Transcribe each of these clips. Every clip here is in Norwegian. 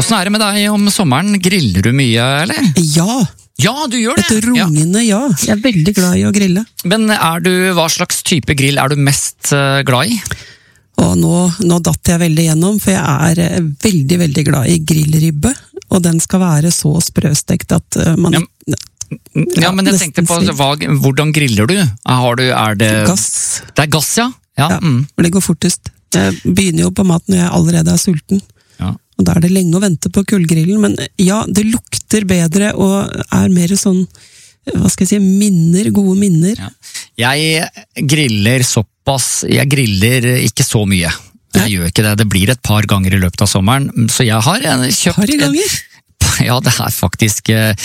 Hvordan det med deg om sommeren? Griller du mye, eller? Ja, Ja, du gjør det! et rungende ja. Jeg er veldig glad i å grille. Men hva slags type grill er du mest glad i? Og nå datt jeg veldig gjennom, for jeg er veldig, veldig glad i grillribbe, og den skal være så sprøstekt at man... Ja, men jeg tenkte på, hvordan griller du? Er det... Gass. Det er gass, ja? Ja, for det går fortest. Jeg begynner jo på mat når jeg allerede er sulten. Ja. Og da er det lenge å vente på kullgrillen, men ja, det lukter bedre, og er mer sånn, hva skal jeg si, gode minner. Ja. Jeg griller jeg griller ikke så mye. Jeg gjør ikke det. Det blir et par ganger i løpet av sommeren, så jeg har kjøpt... Par ganger? Ja, det er faktisk...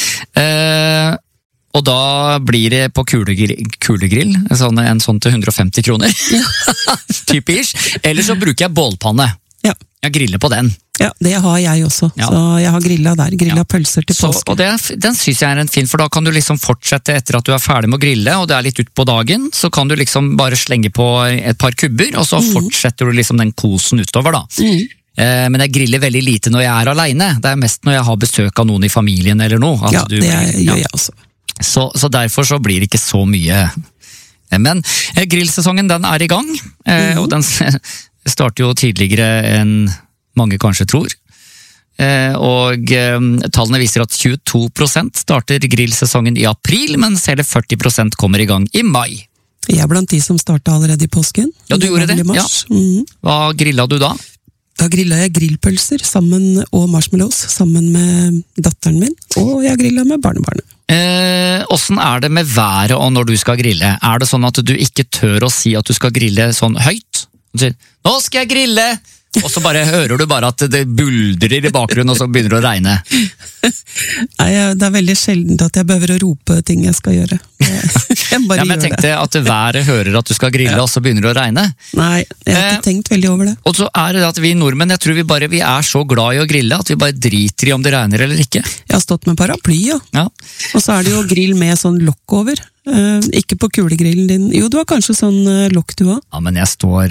og da blir det på kulegrill, en sånn til 150 kroner. Typisk. Eller så bruker jeg bålpanne. Ja. Jeg griller på den. Ja, det har jeg også. Ja. Så jeg har grillet der. Grillet pølser til påske. Og den synes jeg er en fin, for da kan du liksom fortsette etter at du er ferdig med å grille, og det er litt ut på dagen, så kan du liksom bare slenge på et par kubber, og så fortsetter du liksom den kosen utover da. Men jeg griller veldig lite når jeg er alene. Det er mest når jeg har besøk av noen i familien eller noe. Det gjør jeg også. Så derfor så blir det ikke så mye. Men grillsesongen, den er i gang, og den starter jo tidligere enn mange kanskje tror. Og tallene viser at 22% starter grillsesongen i april, mens hele 40% kommer i gang i mai. Jeg er blant de som startet allerede i påsken. Ja, du gjorde det? Ja. Hva grillet du da? Da grillet jeg grillpølser og marshmallows sammen med datteren min, og jeg grillet med barnebarnet. Hvordan er det med været og når du skal grille? Er det sånn at du ikke tør å si at du skal grille sånn høyt? Du sier, nå skal jeg grille! Og så hører du bare at det buldrer i bakgrunnen, og så begynner det å regne. Nei, det er veldig sjeldent at jeg behøver å rope ting jeg skal gjøre. Jeg tenkte at været hører at du skal grille, og så begynner det å regne. Nei, jeg har ikke tenkt veldig over det. Og så er det at vi nordmenn, jeg tror vi er så glad i å grille, at vi bare driter i om det regner eller ikke. Jeg har stått med paraply, ja. Og så er det jo grill med sånn lokk over. Ikke på kulegrillen din. Jo, du har kanskje sånn lokk du har. Ja, men jeg står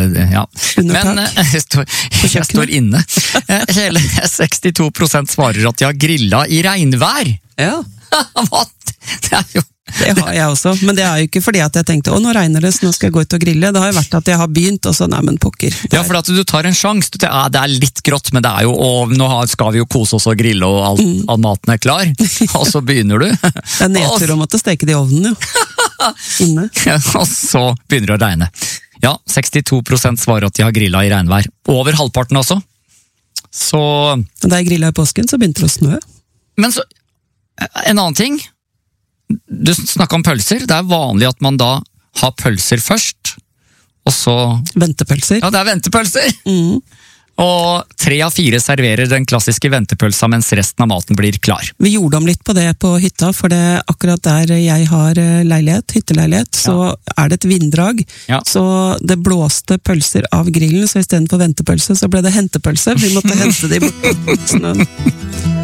jeg står inne. Hele 62% svarer at de har grillet i regnvær. Ja. Hva? Det er jo... Det har jeg også, men det er jo ikke fordi at jeg tenkte nå regner det, så nå skal jeg gå ut og grille. Det har jo vært at jeg har begynt, og så nei, men pokker. Ja, for at du tar en sjans. Det er litt grått, men det er jo, nå skal vi jo kose oss og grille, og all maten er klar. Og så begynner du. Det er nedtur å måtte steke det i ovnen, jo. Inne. Og så begynner det å regne. Ja, 62% svarer at de har grillet i regnvær. Over halvparten også. Så... Da jeg grillet i påsken, så begynte det å snø. Men så, en annen ting... Du snakket om pølser. Det er vanlig at man da har pølser først, og så... Ventepølser. Ja, det er ventepølser! Og 3 av 4 serverer den klassiske ventepølsa, mens resten av maten blir klar. Vi gjorde om litt på det på hytta, for det akkurat der jeg har hytteleilighet, så er det et vinddrag. Ja. Så det blåste pølser av grillen, så i stedet for ventepølse, så ble det hentepølse. Vi måtte hente det i snøen.